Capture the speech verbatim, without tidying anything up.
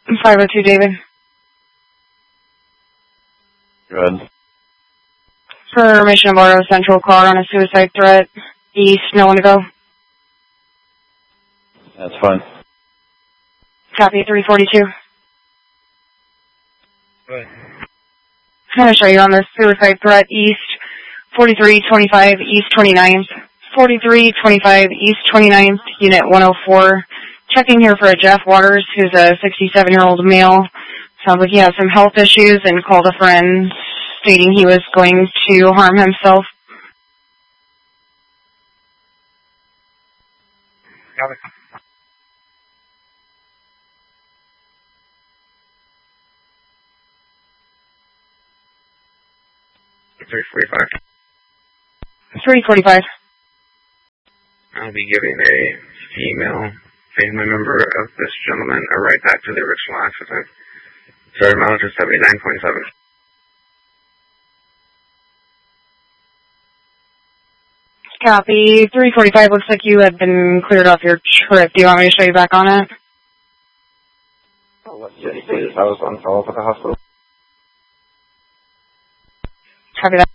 five oh two, David. Good. For Mission Bardo Central, car on a suicide threat. East, no one to go. That's fine. Copy, three forty-two. Good. I'm going to show you on the suicide threat. East, forty-three twenty-five, East twenty-ninth. forty-three twenty-five, East twenty-ninth, Unit one oh four. Checking here for a Jeff Waters, who's a sixty-seven-year-old male. Sounds like he has some health issues and called a friend stating he was going to harm himself. Got it. three forty-five. three forty-five. I'll be giving a female family member of this gentleman a ride back to the original accident. Third mileage is seventy-nine point seven. Copy. three forty-five. Looks like you had been cleared off your trip. Do you want me to show you back on it? Oh, yes, please. I was on call for the hospital. Copy that.